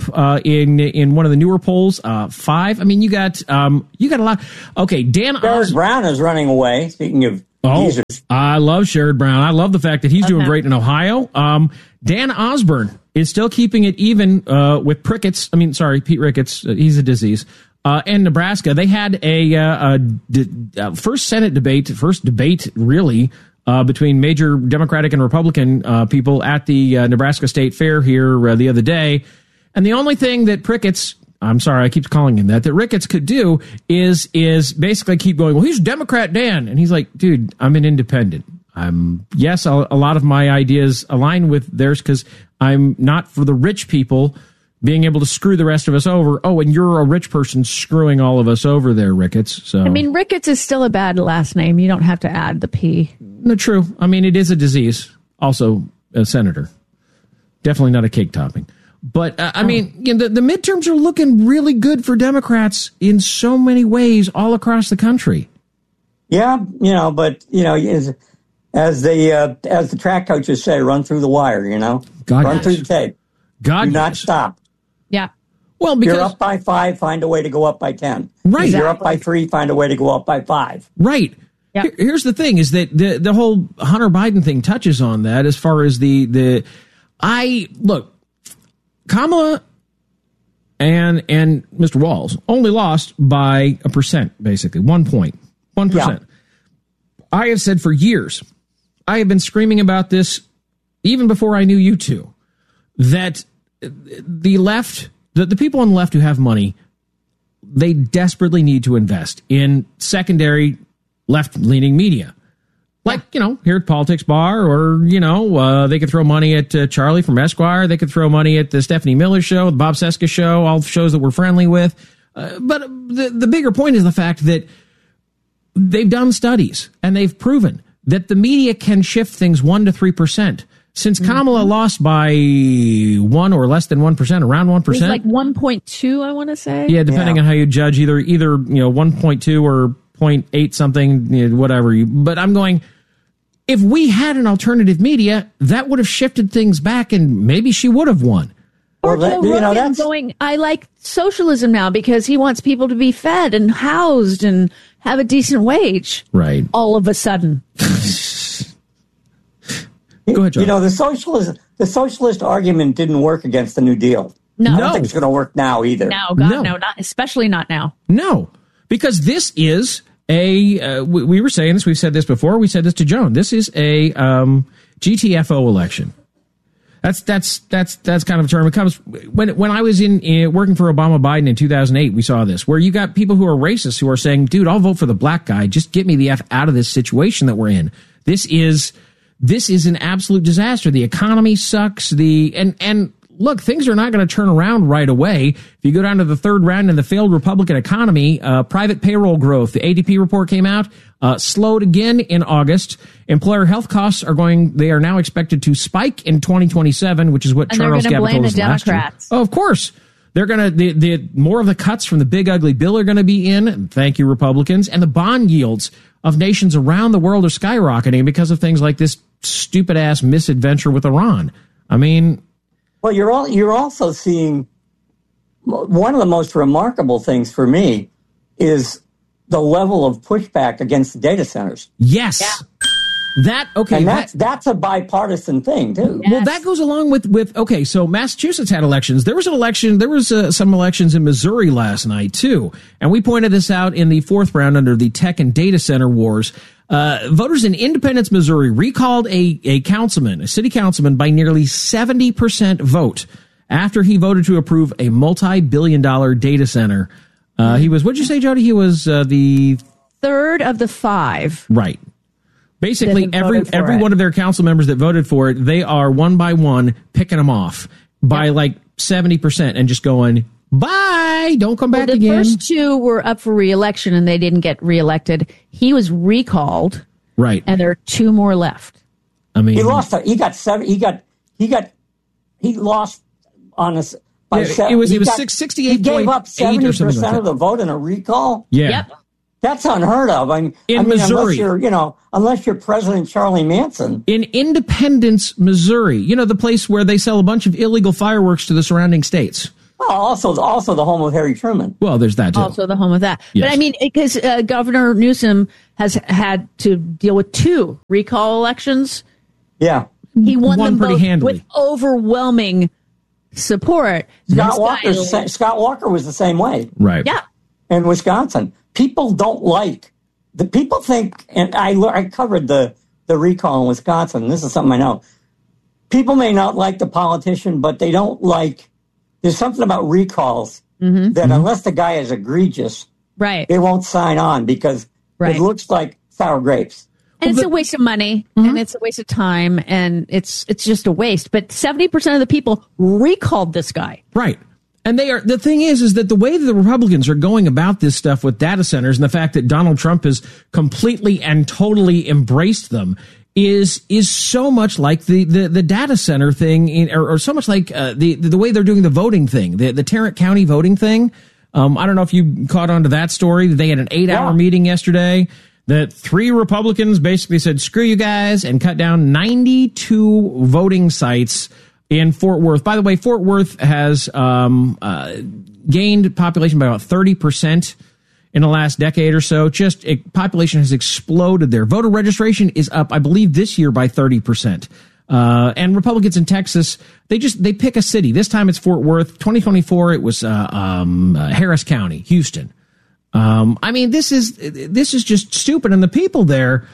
in one of the newer polls, 5. I mean, you got a lot. Okay, Sherrod Brown is running away, speaking of teasers. I love Sherrod Brown. I love the fact that he's doing great in Ohio. Dan Osborne is still keeping it even with Pete Ricketts. He's a disease. And Nebraska, they had a first debate really between major Democratic and Republican people at the Nebraska State Fair here the other day. And the only thing that Ricketts, I'm sorry, I keep calling him that Ricketts could do is basically keep going, well, he's Democrat Dan. And he's like, dude, I'm an independent. Yes, a lot of my ideas align with theirs because I'm not for the rich people being able to screw the rest of us over. Oh, and you're a rich person screwing all of us over there, Ricketts. So I mean, Ricketts is still a bad last name. You don't have to add the P. No, true. I mean, it is a disease. Also, a senator. Definitely not a cake topping. But, the midterms are looking really good for Democrats in so many ways all across the country. Yeah, as the track coaches say, run through the wire, run through the tape. Do not stop. Yeah. Well, because you're up by 5, find a way to go up by 10. Right. If you're up by 3, find a way to go up by 5. Right. Yep. Here's the thing is that the whole Hunter Biden thing touches on that as far as Kamala and Mr. Walz only lost by 1%, basically 1 point, 1%. Yeah. I have said for years, I have been screaming about this even before I knew you two, that the left, the people on the left who have money, they desperately need to invest in secondary left-leaning media. Like, here at Politics Bar, or, they could throw money at Charlie from Esquire. They could throw money at the Stephanie Miller Show, the Bob Cesca Show, all the shows that we're friendly with. But the bigger point is the fact that they've done studies and they've proven that the media can shift things 1% to 3%. Since Kamala lost by 1 or less than 1%, around 1%. It was like 1.2, I want to say. Yeah, depending on how you judge, either 1.2 or 0.8 something, whatever. But I'm going, if we had an alternative media, that would have shifted things back, and maybe she would have won. Or Joe Rogan going, I like socialism now because he wants people to be fed and housed and have a decent wage. Right. All of a sudden. Go ahead, John. The socialist argument didn't work against the New Deal. No. I don't think it's going to work now either. No, God, no, not, especially not now. No, because this is we were saying this, we've said this before, we said this to Joan. This is a GTFO election. That's kind of a term. It comes when I was in working for Obama Biden in 2008. We saw this, where you got people who are racist who are saying, "Dude, I'll vote for the black guy. Just get me the F out of this situation that we're in." This is an absolute disaster. The economy sucks. And look, things are not going to turn around right away. If you go down to the third round in the failed Republican economy, private payroll growth, the ADP report came out, slowed again in August. Employer health costs they are now expected to spike in 2027, which is what Charles Gavin told us last year. Oh, of course. They're going to, more of the cuts from the big ugly bill are going to be in. Thank you, Republicans. And the bond yields of nations around the world are skyrocketing because of things like this stupid ass misadventure with Iran. I mean, well, you're also seeing one of the most remarkable things for me is the level of pushback against data centers. Yes. Yeah. That's a bipartisan thing too. Yes. Well, that goes along with okay. So Massachusetts had elections. There was some elections in Missouri last night too, and we pointed this out in the fourth round under the tech and data center wars. Voters in Independence, Missouri, recalled a city councilman by nearly 70% vote after he voted to approve a multi-billion-dollar data center. He was, what'd you say, Jody? He was the third of the 5. Right. Basically, every one of their council members that voted for it, they are one by one picking them off by like 70% and just going, bye, don't come back again. The first 2 were up for re-election and they didn't get re-elected. He was recalled. Right. And there are 2 more left. I mean, he lost on us. It was 68.8. He gave up 70% of the vote in a recall. Yeah. Yep. That's unheard of. In Missouri, unless you're President Charlie Manson. In Independence, Missouri, the place where they sell a bunch of illegal fireworks to the surrounding states. Well, also the home of Harry Truman. Well, there's that too. Also the home of that. Yes. But I mean, because Governor Newsom has had to deal with 2 recall elections. Yeah. He won them pretty both handily with overwhelming support. Scott Walker was the same way. Right. Yeah. In Wisconsin. People think, and I covered the recall in Wisconsin. This is something I know. People may not like the politician, but they don't like, there's something about recalls that unless the guy is egregious, right, they won't sign on because it looks like sour grapes. And it's a waste of money and it's a waste of time and it's just a waste. But 70% of the people recalled this guy. Right. And the thing is that the way that the Republicans are going about this stuff with data centers and the fact that Donald Trump has completely and totally embraced them is so much like the data center thing or so much like the way they're doing the voting thing, the Tarrant County voting thing. I don't know if you caught on to that story. They had an 8-hour meeting yesterday that 3 Republicans basically said, screw you guys, and cut down 92 voting sites in Fort Worth. By the way, Fort Worth has gained population by about 30% in the last decade or so. Population has exploded there. Voter registration is up, I believe, this year by 30%. And Republicans in Texas, they pick a city. This time it's Fort Worth. 2024, it was Harris County, Houston. I mean, this is just stupid. And the people there,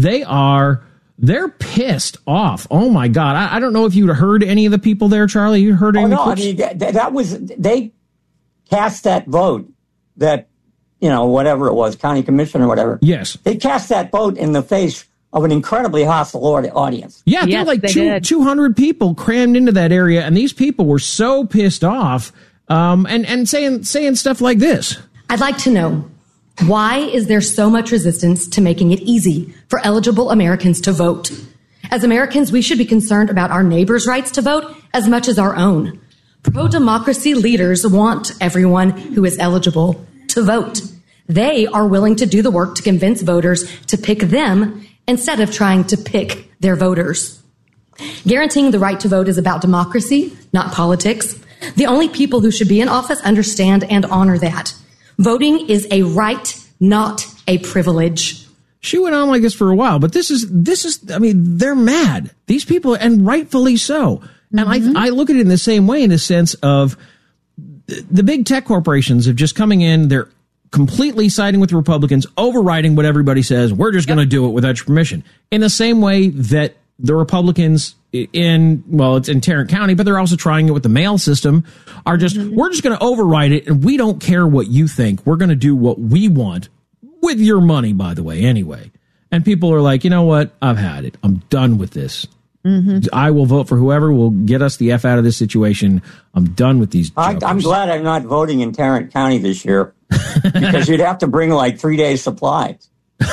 they're pissed off. Oh my God. I don't know if you heard any of the people there, Charlie. You heard any? I mean, they cast that vote that, whatever it was, county commission or whatever. Yes. They cast that vote in the face of an incredibly hostile audience. Yeah. There were like 200 people crammed into that area. And these people were so pissed off, and saying stuff like this. I'd like to know, why is there so much resistance to making it easy for eligible Americans to vote? As Americans, we should be concerned about our neighbors' rights to vote as much as our own. Pro-democracy leaders want everyone who is eligible to vote. They are willing to do the work to convince voters to pick them instead of trying to pick their voters. Guaranteeing the right to vote is about democracy, not politics. The only people who should be in office understand and honor that. Voting is a right, not a privilege. She went on like this for a while, but this is, I mean, they're mad. These people, and rightfully so. And I look at it in the same way, in the sense of the big tech corporations have just coming in. They're completely siding with the Republicans, overriding what everybody says. We're just going to do it without your permission. In the same way that the Republicans it's in Tarrant County, but they're also trying it with the mail system, are just, we're just going to override it, and we don't care what you think. We're going to do what we want. With your money, by the way, anyway. And people are like, you know what? I've had it. I'm done with this. I will vote for whoever will get us the F out of this situation. I'm done with these jokers. I'm glad I'm not voting in Tarrant County this year, because you'd have to bring like 3 days' supplies.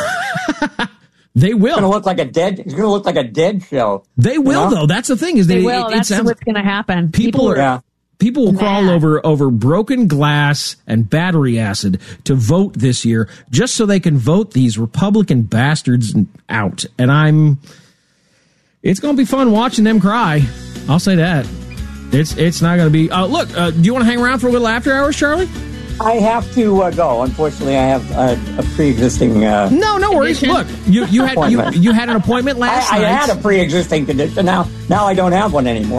They will. It's going to look like a dead show. They will, though. That's the thing. They will. That's what's going to happen. People will crawl over broken glass and battery acid to vote this year just so they can vote these Republican bastards out. And it's going to be fun watching them cry. I'll say that. It's not going to be. Look, do you want to hang around for a little after hours, Charlie? I have to go. Unfortunately, I have a pre-existing. No worries. Look, you had an appointment last night. I had a pre-existing condition. Now I don't have one anymore.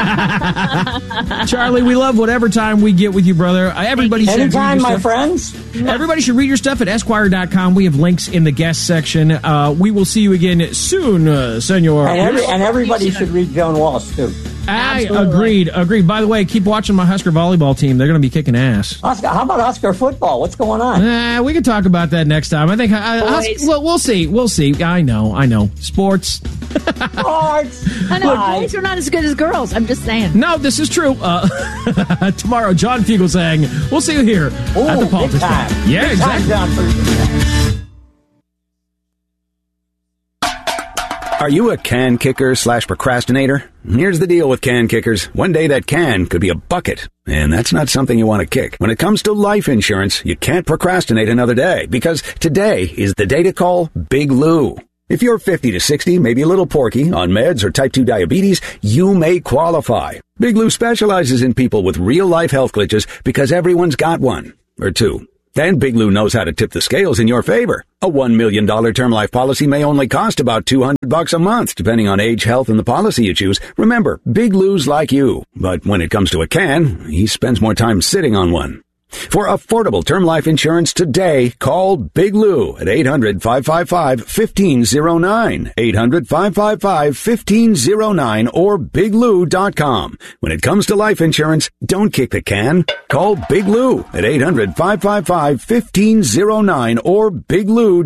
Charlie, we love whatever time we get with you, brother. Anytime, my friends. Everybody should read your stuff at Esquire.com. We have links in the guest section. We will see you again soon, senor. And everybody should read Joan Walsh, too. Agreed. By the way, keep watching my Husker volleyball team. They're going to be kicking ass. Oscar, how about Husker football? What's going on? We can talk about that next time. I think. We'll see. I know. Sports. I know. Boys are not as good as girls. I'm just saying. No, this is true. Tomorrow, John Fugelsang. We'll see you here at the Politics Bar. Yeah, exactly. Are you a can kicker / procrastinator? Here's the deal with can kickers. One day that can could be a bucket, and that's not something you want to kick. When it comes to life insurance, you can't procrastinate another day, because today is the day to call Big Lou. If you're 50 to 60, maybe a little porky, on meds or type 2 diabetes, you may qualify. Big Lou specializes in people with real-life health glitches because everyone's got one, or two. And Big Lou knows how to tip the scales in your favor. A $1 million term life policy may only cost about $200 a month, depending on age, health, and the policy you choose. Remember, Big Lou's like you. But when it comes to a can, he spends more time sitting on one. For affordable term life insurance today, call Big Lou at 800-555-1509, 800-555-1509, or biglou.com. When it comes to life insurance, don't kick the can. Call Big Lou at 800-555-1509 or biglou.com.